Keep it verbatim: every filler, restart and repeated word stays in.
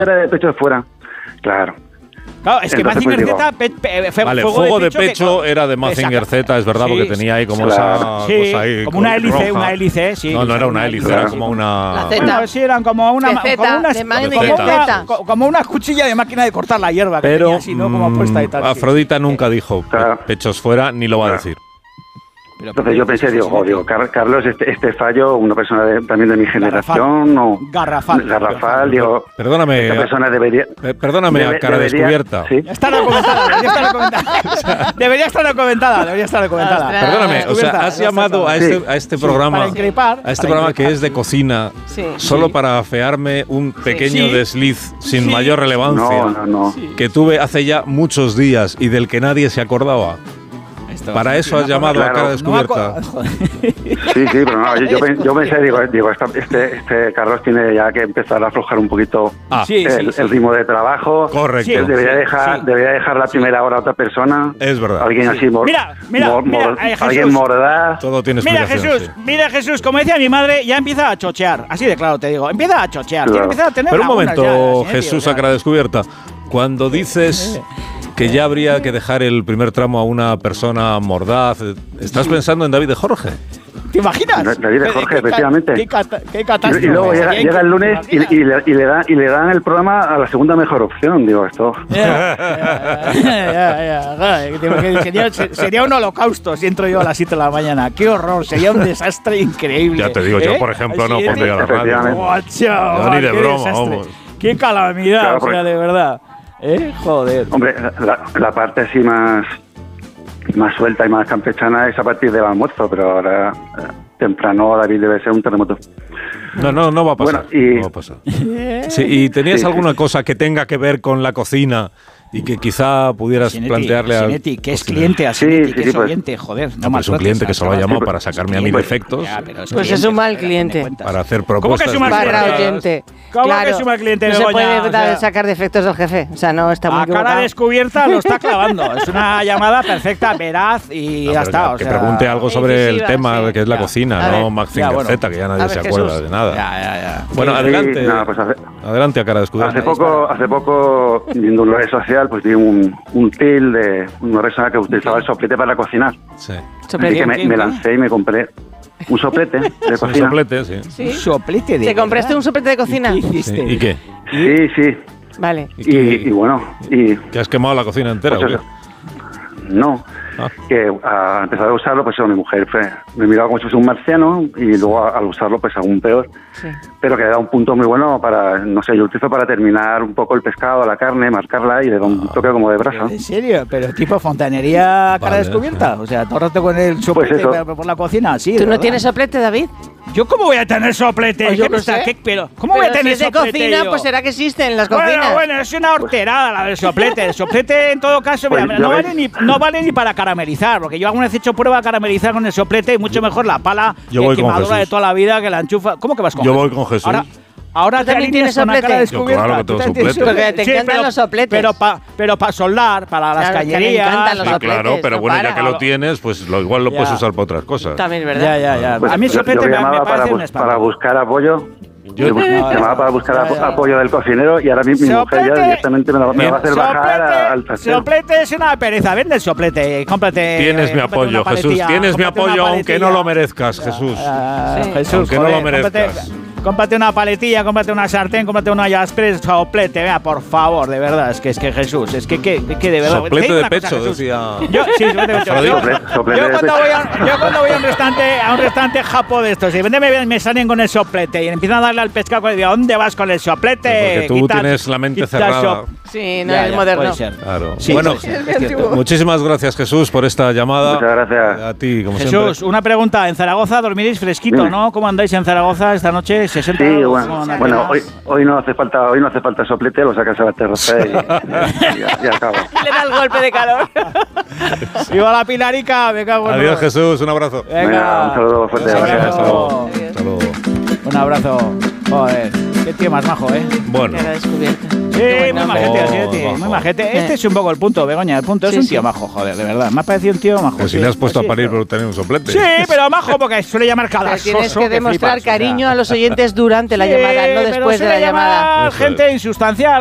era de pecho de fuera. Claro. Claro, es que Entonces, Mazinger pues, Z, pe, pe, fe, Vale, fuego, fuego de de pecho, pecho que, era de Mazinger Z, es verdad, sí, porque tenía ahí como claro. esa Sí, cosa ahí como una hélice, roja. una hélice, sí. No, no era una hélice, Claro. era como una... La Z. Bueno, sí, eran como una, De Z, como una, de Mazinger como una, Z. co- como una cuchilla de máquina de cortar la hierba que Pero tenía así, ¿no? Como puesta y tal. mm, sí. Afrodita nunca dijo Claro. pe- pechos fuera, ni lo va a Claro. decir. Pero, Entonces yo pensé, digo, oh, digo Car- Carlos, este, este fallo, una persona de- también de mi generación, o Garrafal. Garrafal, digo, Perdóname, esta persona debería... eh, perdóname debe- a cara debería- descubierta. Sí. Ya está documentada, debería estar documentada. Debería estar documentada, debería estar documentada. Ostras. Perdóname, o sea, Descubierta, has ya llamado a está. este, Sí. a este Sí, programa, para increpar, a este para programa que increpar. es de cocina, Sí. solo Sí. para afearme un pequeño Sí. desliz sin Sí. mayor relevancia No, no, no. que tuve hace ya muchos días y del que nadie se acordaba. Esto, Para sí, eso una has llamado cosa- a cara claro. descubierta. No me acuerdo. Sí, sí, pero no, yo, yo, pen- yo pensé, digo, digo esta- este, este Carlos tiene ya que empezar a aflojar un poquito Ah, Sí, el, sí, el sí. ritmo de trabajo. correcto. Sí. Él debería dejar, Sí. debería dejar la primera hora a otra persona. Es verdad. Alguien así, mor- Mira, mira, mor- mira, mor- eh, Jesús. alguien mordaz. Todo tiene Mira explicación. Jesús, sí. mira Jesús, como decía mi madre, ya empieza a chochear. Así de claro te digo, empieza a chochear. Claro. Tiene que empezar a tener Pero un lagunas momento, ya, la siguiente, Jesús, o sea. a cara descubierta. Cuando dices que ya habría que dejar el primer tramo a una persona mordaz, ¿estás pensando en David de Jorge? ¿Te imaginas? David de Qué- Jorge, qué ca- efectivamente. Qué, cata- qué Y, catástrofe. y luego llega, Sería llega el increíble, lunes y, ¿te y le, y, le dan, y le dan el programa a la segunda mejor opción. Digo, esto. imaginas? Ya, ya, ya, ya, ya. Sería, sería un holocausto si entro yo a las siete de la mañana. Qué horror, sería un desastre increíble. Ya te digo, yo, ¿Eh? por ejemplo, no Así pondría de- la radio. Efectivamente. ¡Oh, chaval, No, ni de qué broma, desastre! vamos. ¡Qué calamidad! Claro, o sea, porque- de verdad. ¿Eh? Joder. Hombre, la, la parte así más, más suelta y más campechana es a partir del almuerzo, pero ahora eh, temprano, David, debe ser un terremoto. No, no, no va a pasar. Bueno, y- no va a pasar. Sí, ¿y tenías Sí, alguna sí. cosa que tenga que ver con la cocina y que quizá pudieras Sinetti, plantearle a Sinetti, que es cocinero? cliente a Sí, Sinetti, sí, que sí, es pues. oyente, joder. No, No, pues maltrates un cliente que al se lo ha chaval. llamado Sí, para pues, sacarme a mí cliente. defectos, Ya, pero es Pues cliente, es un mal joder, ¿qué me cliente. cuentas? para hacer ¿Cómo que propuestas. es un mal de- cliente? Barra oyente. ¿Cómo claro, que es un mal cliente, no se Begoña? puede O sea, sacar defectos del jefe. O sea, no está muy A cara equivocado. descubierta lo está clavando. Es una llamada perfecta, veraz y No, ya pero está. que o sea, pregunte algo sobre el incisiva, tema sí. que es la Ya. cocina, A no ver. Mazinger Ya, bueno. Z, que ya nadie A ver, se Jesús. acuerda de nada. Ya, ya, ya. Bueno, Sí, adelante. nada, pues hace, Adelante a cara descubierta. hace poco, hace poco, viendo una red social, pues vi un, un til de una persona que utilizaba el soplete para cocinar. Sí. Soplete. Así que me, ¿Qué? me ¿Qué? lancé y me compré un soplete de Un cocina. soplete, sí. ¿Sí? Un soplete de ¿Te compraste verdad. un soplete de cocina? ¿Y qué Sí. hiciste? ¿Y qué? Sí, sí. Vale. ¿Y Y, qué? y bueno, y ¿Que has quemado la cocina entera pues o eso. qué? No, Ah. que al empezar a usarlo, pues mi mujer fue- me miraba como si fuese un marciano y luego al usarlo, pues aún peor. Sí. Pero que le da un punto muy bueno para, no sé, yo utilizo para terminar un poco el pescado, la carne, marcarla y le da un toque como de brasa. ¿En serio? ¿Pero tipo fontanería a cara Vale, descubierta? O sea, todo el rato con el soplete eso. por, por la cocina, sí. ¿Tú de no verdad. tienes soplete, David? ¿Yo cómo voy a tener soplete? Pues yo ¿Qué qué me está- sé. qué- pero, ¿Cómo voy a Pero tener si es de soplete cocina, yo? pues será que existen en las Bueno, cocinas. bueno, es una horterada la del soplete. El soplete, en todo caso, Pues mira, yo no, ves- vale ni, no vale ni para caramelizar, porque yo alguna vez he hecho prueba de caramelizar con el soplete y mucho mejor la pala Yo que voy con quemadura de Jesús. toda la vida que la enchufa. ¿Cómo que vas con Yo Jesús? voy con Jesús. Ahora, ahora ¿Tú te también alineas tienes con la cara soplete? descubierta. Yo claro que Tú tengo también tienes soplete. Porque te Sí, encantan pero- los sopletes. Pero para pero pa soldar, para las Claro, que le cañerías. encantan los Sí, sopletes, claro, pero no bueno, ya para. que lo tienes, pues lo, igual lo Ya. puedes usar para otras cosas. También es verdad. Ya, ya, ya. Pues a mí el yo- soplete yo me, llamaba me para, parece un bus- espanto. para buscar apoyo. Yo- Yo llamaba para buscar Ya, apo- ya. apoyo del cocinero y ahora mi, mi mujer ya directamente me, lo- me va a hacer bajar a- al trastero. soplete es una pereza. Vende el soplete. Cómprate. Tienes mi cómprate apoyo, una Jesús. paletilla, Tienes mi cómprate una apoyo, aunque no paletilla. lo merezcas, Jesús. Ah, Sí. Jesús, Aunque no joder, lo merezcas. Cómprate, cómprate una paletilla, cómprate una sartén, cómprate una jaspres, soplete. Vea, por favor, de verdad. Es que es que Jesús, es que, que, que de verdad. Te Soplete digo de una cosa, pecho, Jesús. decía. Yo, sí, soplete de pecho. Yo, Soplete- soplete yo de cuando pecho. voy a, yo cuando voy a un restaurante, a un restaurante japo de estos, y de repente me, me salen con el soplete y empiezan a darle al pescado, y digo, ¿dónde vas con el soplete? Porque tú Quita- tienes la mente quita cerrada. sop- Sí, no Ya, es ya, moderno. puede ser. Claro. Sí, bueno, puede ser, es cierto. muchísimas gracias, Jesús, por esta llamada. Muchas gracias. A ti, como Jesús, siempre. una pregunta. En Zaragoza dormiréis fresquito, Dime. ¿no? ¿Cómo andáis en Zaragoza esta noche? ¿sesenta Sí, grados? bueno, ¿Cómo andáis? bueno hoy, hoy no hace falta hoy no hace falta soplete, lo sacas a la terraza y, y ya, ya acaba. Le da el golpe de calor. ¡Viva la Pilarica! Me cago en Adiós, Dios. Jesús, un abrazo. Venga. Venga, un saludo fuerte. Un Gracias, hasta abrazo. luego. Hasta luego. Un abrazo. Joder. Qué tío más majo, ¿eh? Bueno. Cara descubierta. Sí, Qué muy buen majete, nombre. sí, tío, majo. muy majete. Este Eh. es un poco el punto, Begoña, el punto. Es Sí, un tío sí. majo, joder, de verdad. Me ha parecido un tío majo. Pero si sí. le has puesto Sí, a parir pero- por tener un soplete. Sí, pero majo porque suele llamar cada Pero tienes soso que demostrar flipas, o sea. cariño a los oyentes durante la Sí, llamada, no pero después de la suele llamada. llamar Eso es. gente insustancial.